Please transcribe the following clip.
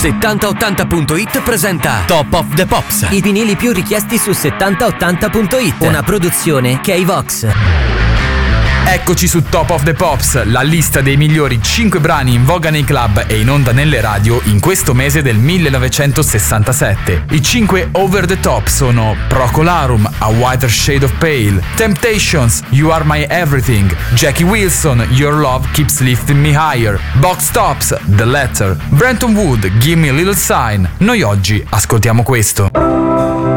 7080.it presenta Top of the Pops. I vinili più richiesti su 7080.it. Una produzione K-Vox. Eccoci su Top of the Pops, la lista dei migliori 5 brani in voga nei club e in onda nelle radio in questo mese del 1967. I 5 over the top sono Procolarum, A Whiter Shade of Pale, Temptations, You Are My Everything, Jackie Wilson, Your Love Keeps Lifting Me Higher, Box Tops, The Letter, Brenton Wood, Give Me a Little Sign. Noi oggi ascoltiamo questo.